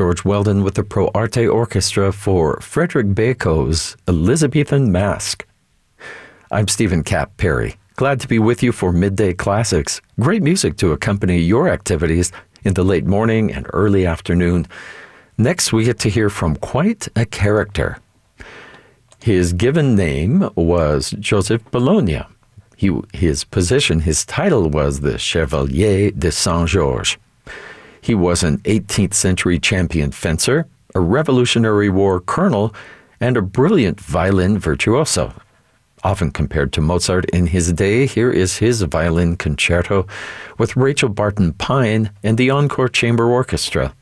George Weldon with the Pro Arte Orchestra for Frederick Baco's Elizabethan Masque. I'm Stephen Cap Perry, glad to be with you for Midday Classics, great music to accompany your activities in the late morning and early afternoon. Next, we get to hear from quite a character. His given name was Joseph Bologna. His title was the Chevalier de Saint-Georges. He was an 18th century champion fencer, a Revolutionary War colonel, and a brilliant violin virtuoso. Often compared to Mozart in his day, here is his violin concerto with Rachel Barton Pine and the Encore Chamber Orchestra.